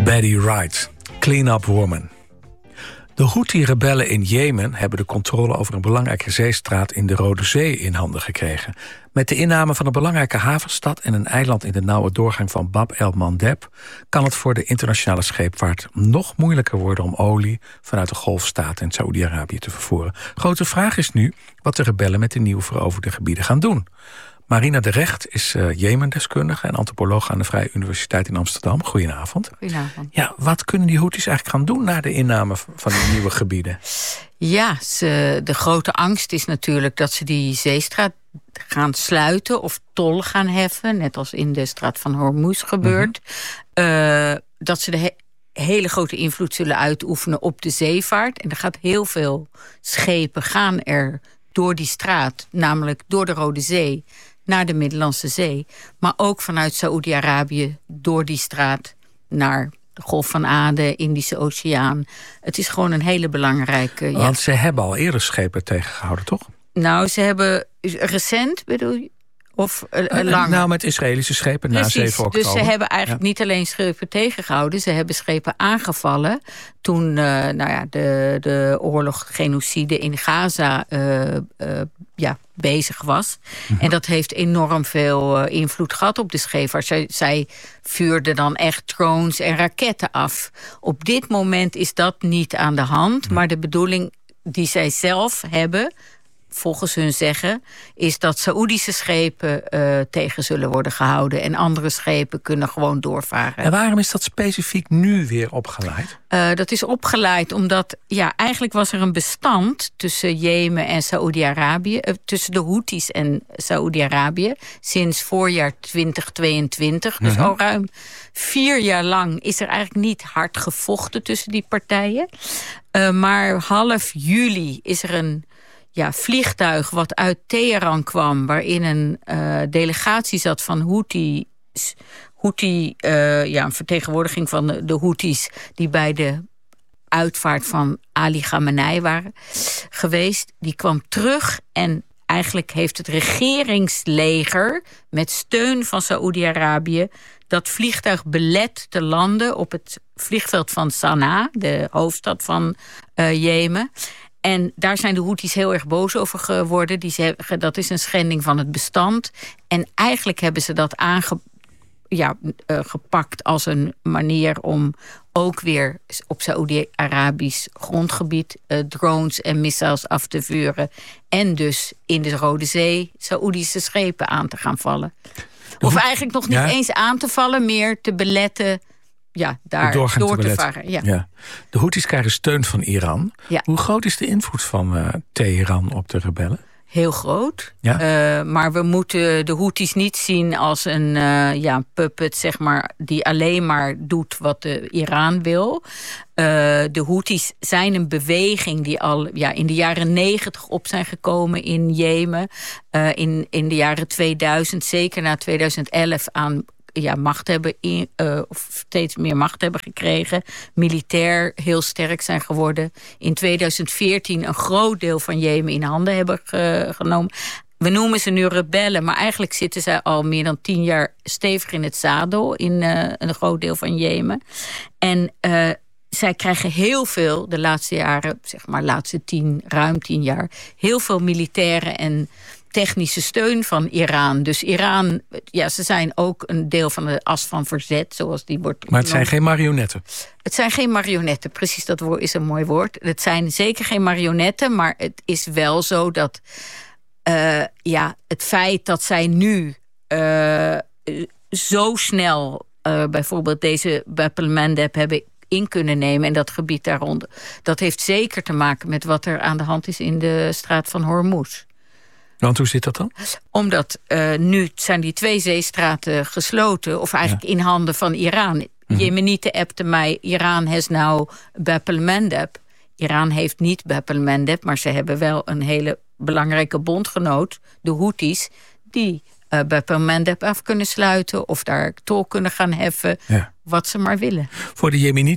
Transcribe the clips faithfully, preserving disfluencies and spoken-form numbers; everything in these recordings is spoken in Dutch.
Betty Wright, Clean Up Woman. De Houthi-rebellen in Jemen hebben de controle over een belangrijke zeestraat in de Rode Zee in handen gekregen. Met de inname van een belangrijke havenstad en een eiland in de nauwe doorgang van Bab el-Mandeb kan het voor de internationale scheepvaart nog moeilijker worden om olie vanuit de Golfstaten en Saoedi-Arabië te vervoeren. Grote vraag is nu wat de rebellen met de nieuw veroverde gebieden gaan doen. Marina de Recht is uh, Jemen-deskundige en antropoloog aan de Vrije Universiteit in Amsterdam. Goedenavond. Goedenavond. Ja, wat kunnen die Houthis eigenlijk gaan doen na de inname van die nieuwe gebieden? Ja, ze, de grote angst is natuurlijk dat ze die zeestraat gaan sluiten of tol gaan heffen, net als in de straat van Hormuz gebeurt. Mm-hmm. Uh, dat ze de he- hele grote invloed zullen uitoefenen op de zeevaart. En er gaat heel veel schepen gaan er door die straat, namelijk door de Rode Zee naar de Middellandse Zee, maar ook vanuit Saoedi-Arabië door die straat naar de Golf van Aden, Indische Oceaan. Het is gewoon een hele belangrijke. Want ja. ze hebben al eerder schepen tegengehouden, toch? Nou, ze hebben recent, bedoel je? Of uh, uh, lang? Nou, met Israëlische schepen na zeven oktober. Dus ze hebben eigenlijk ja. niet alleen schepen tegengehouden, ze hebben schepen aangevallen toen uh, nou ja, de, de oorlog, genocide in Gaza uh, uh, ja, bezig was. Mm-hmm. En dat heeft enorm veel uh, invloed gehad op de scheepvaart. Zij, zij vuurden dan echt drones en raketten af. Op dit moment is dat niet aan de hand, mm-hmm. maar de bedoeling die zij zelf hebben, volgens hun zeggen, is dat Saoedische schepen uh, tegen zullen worden gehouden en andere schepen kunnen gewoon doorvaren. En waarom is dat specifiek nu weer opgeleid? Uh, dat is opgeleid omdat, ja, eigenlijk was er een bestand tussen Jemen en Saoedi-Arabië, uh, tussen de Houthis en Saoedi-Arabië, sinds voorjaar twintig tweeëntwintig. Dus uh-huh. al ruim vier jaar lang is er eigenlijk niet hard gevochten tussen die partijen. Uh, maar half juli is er een Ja, vliegtuig wat uit Teheran kwam, waarin een uh, delegatie zat van Houthi, Houthi uh, ja, een vertegenwoordiging van de, de Houthis die bij de uitvaart van Ali Khamenei waren geweest. Die kwam terug en eigenlijk heeft het regeringsleger met steun van Saoedi-Arabië dat vliegtuig belet te landen op het vliegveld van Sanaa, de hoofdstad van uh, Jemen. En daar zijn de Houthis heel erg boos over geworden. Die zeggen dat is een schending van het bestand. En eigenlijk hebben ze dat aange, ja, uh, gepakt als een manier om ook weer op Saoedi-Arabisch grondgebied uh, drones en missiles af te vuren. En dus in de Rode Zee Saoedische schepen aan te gaan vallen. Of eigenlijk nog niet ja. eens aan te vallen, meer te beletten. Ja, daar door te, te varen. Ja. Ja. De Houthis krijgen steun van Iran. Ja. Hoe groot is de invloed van uh, Teheran op de rebellen? Heel groot. Ja. Uh, maar we moeten de Houthis niet zien als een uh, ja, puppet, zeg maar, die alleen maar doet wat de Iran wil. Uh, de Houthis zijn een beweging die al ja, in de jaren negentig op zijn gekomen in Jemen. Uh, in, in de jaren tweeduizend, zeker na tweeduizend elf, aan ja, macht hebben, in, uh, of steeds meer macht hebben gekregen. Militair heel sterk zijn geworden. In tweeduizend veertien een groot deel van Jemen in handen hebben ge, genomen. We noemen ze nu rebellen, maar eigenlijk zitten zij al meer dan tien jaar stevig in het zadel in uh, een groot deel van Jemen. En uh, zij krijgen heel veel, de laatste jaren, zeg maar laatste tien, ruim tien jaar, heel veel militaire en technische steun van Iran. Dus Iran, ja, ze zijn ook een deel van de as van verzet, zoals die wordt. Maar het zijn geen marionetten. Het zijn geen marionetten, precies, dat woord is een mooi woord. Het zijn zeker geen marionetten, maar het is wel zo dat uh, ja, het feit dat zij nu uh, zo snel uh, bijvoorbeeld deze Bab el-Mandeb hebben in kunnen nemen en dat gebied daaronder, dat heeft zeker te maken met wat er aan de hand is in de straat van Hormuz. Want hoe zit dat dan? Omdat uh, nu zijn die twee zeestraten gesloten, of eigenlijk ja. in handen van Iran. Mm-hmm. Jemenieten appten mij, Iran has now Bab el-Mandeb. Iran heeft niet Bab el-Mandeb, maar ze hebben wel een hele belangrijke bondgenoot, de Houthis, die uh, Bab el-Mandeb af kunnen sluiten of daar tol kunnen gaan heffen, ja. wat ze maar willen. Voor de Jemenieten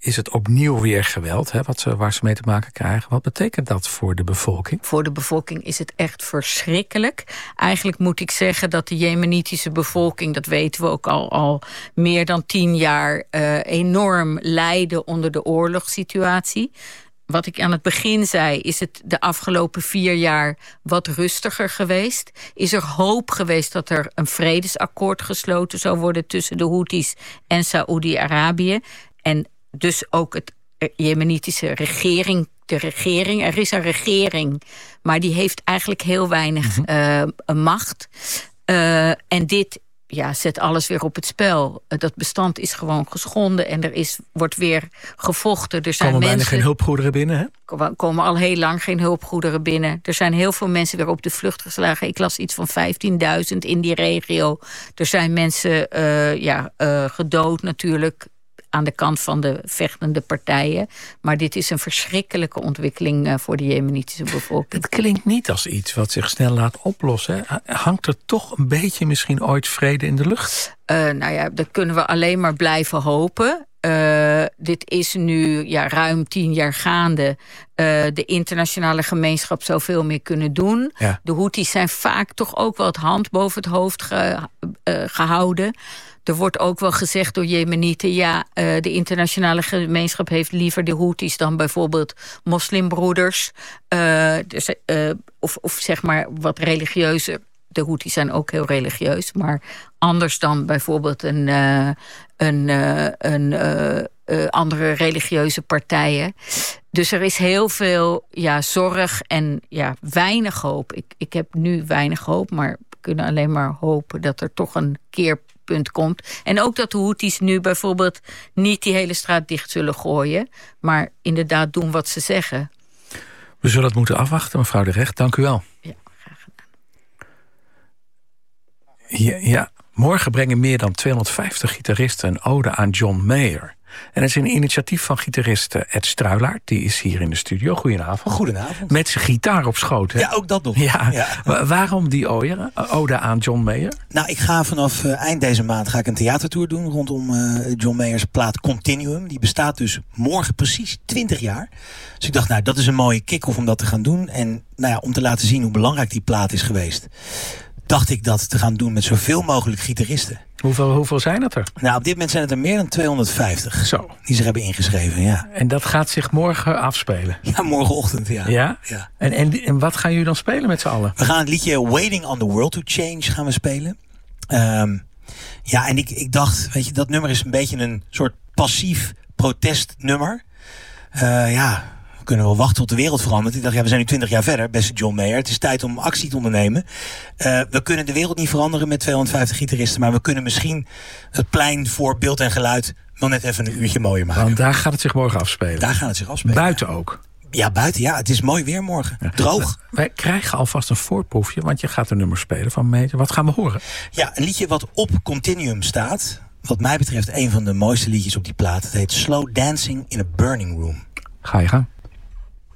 is het opnieuw weer geweld, hè, wat ze, waar ze mee te maken krijgen. Wat betekent dat voor de bevolking? Voor de bevolking is het echt verschrikkelijk. Eigenlijk moet ik zeggen dat de Jemenitische bevolking, dat weten we ook al, al meer dan tien jaar, uh, enorm lijden onder de oorlogssituatie. Wat ik aan het begin zei, is het de afgelopen vier jaar wat rustiger geweest. Is er hoop geweest dat er een vredesakkoord gesloten zou worden tussen de Houthis en Saoedi-Arabië. En dus ook het Jemenitische regering, de regering. Er is een regering, maar die heeft eigenlijk heel weinig uh, macht. Uh, en dit ja, zet alles weer op het spel. Uh, dat bestand is gewoon geschonden en er is, wordt weer gevochten. Er zijn komen bijna mensen, geen hulpgoederen binnen, hè? Er komen al heel lang geen hulpgoederen binnen. Er zijn heel veel mensen weer op de vlucht geslagen. Ik las iets van vijftienduizend in die regio. Er zijn mensen uh, ja, uh, gedood natuurlijk aan de kant van de vechtende partijen. Maar dit is een verschrikkelijke ontwikkeling uh, voor de Jemenitische bevolking. Het klinkt niet als iets wat zich snel laat oplossen. Hangt er toch een beetje misschien ooit vrede in de lucht? Uh, nou ja, dat kunnen we alleen maar blijven hopen. Uh, dit is nu ja, ruim tien jaar gaande. Uh, de internationale gemeenschap zou veel meer kunnen doen. Ja. De Houthis zijn vaak toch ook wel het hand boven het hoofd ge, uh, gehouden. Er wordt ook wel gezegd door Jemenieten, ja, uh, de internationale gemeenschap heeft liever de Houthis dan bijvoorbeeld moslimbroeders. Uh, dus, uh, of, of zeg maar wat religieuzer. De Houthis zijn ook heel religieus, maar anders dan bijvoorbeeld een, uh, een, uh, een uh, uh, andere religieuze partijen. Dus er is heel veel ja, zorg en ja, weinig hoop. Ik, ik heb nu weinig hoop, maar we kunnen alleen maar hopen dat er toch een keerpunt komt. En ook dat de Houthis nu bijvoorbeeld niet die hele straat dicht zullen gooien, maar inderdaad doen wat ze zeggen. We zullen het moeten afwachten, mevrouw de Recht. Dank u wel. Ja, graag gedaan. Ja, ja, morgen brengen meer dan tweehonderdvijftig gitaristen een ode aan John Mayer. En het is een initiatief van gitarist Ed Struilaert. Die is hier in de studio. Goedenavond. Goedenavond. Met zijn gitaar op schoot, hè? Ja, ook dat nog. Ja. Ja. Waarom die ode, ode aan John Mayer? Nou, ik ga vanaf uh, eind deze maand ga ik een theatertour doen rondom uh, John Mayers plaat Continuum. Die bestaat dus morgen precies twintig jaar. Dus ik dacht, nou, dat is een mooie kick-off om dat te gaan doen. En nou ja, om te laten zien hoe belangrijk die plaat is geweest, dacht ik dat te gaan doen met zoveel mogelijk gitaristen. Hoeveel, hoeveel zijn het er? Nou, op dit moment zijn het er meer dan tweehonderdvijftig. Zo. Die zich hebben ingeschreven, ja. En dat gaat zich morgen afspelen? Ja, morgenochtend, ja. Ja? Ja. En, en, en wat gaan jullie dan spelen met z'n allen? We gaan het liedje Waiting on the World to Change gaan we spelen. Um, ja, en ik, ik dacht, weet je, dat nummer is een beetje een soort passief protestnummer. Uh, ja... We kunnen wel wachten tot de wereld verandert. Ik dacht, ja, we zijn nu twintig jaar verder, beste John Mayer. Het is tijd om actie te ondernemen. Uh, we kunnen de wereld niet veranderen met tweehonderdvijftig gitaristen, maar we kunnen misschien het plein voor beeld en geluid nog net even een uurtje mooier maken. Want daar gaat het zich morgen afspelen. Daar gaat het zich afspelen. Buiten ook. Ja, buiten. Ja, het is mooi weer morgen. Ja. Droog. Wij krijgen alvast een voorproefje, want je gaat een nummer spelen van Mayer. Wat gaan we horen? Ja, een liedje wat op Continuum staat. Wat mij betreft een van de mooiste liedjes op die plaat. Het heet Slow Dancing in a Burning Room. Ga je gang.